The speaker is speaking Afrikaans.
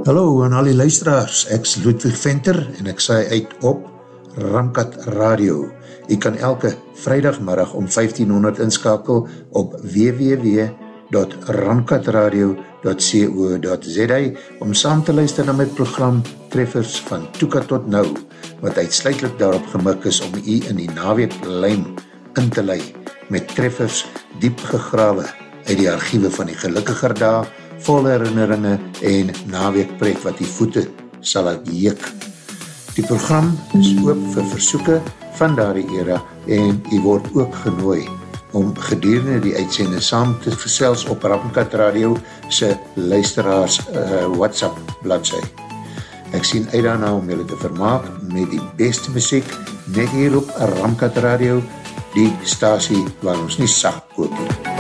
Hallo aan al die luisteraars, ek is Ludwig Venter en ek saai uit op Ramkat Radio. Jy kan elke vrijdagmiddag om 1500 inskakel op www.ramkatradio.co.za om saam te luister na my program Treffers van Toeka tot Nou, wat uitsluitlik daarop gemik is om jy in die naweek lyn in te lei met treffers diep gegrawe uit die archiewe van die gelukkiger dae, vol herinneringe en naweekpret wat die voete sal uitjeek. Die program is oop vir versoeke van daardie era en jy word ook genooi om gedurende die uitsende saam te gesels op Ramkat Radio se luisteraars WhatsApp bladsy. Ek sien uit daarna om julle te vermaak met die beste musiek net hier op Ramkat Radio, die stasie waar ons nie sag koop nie.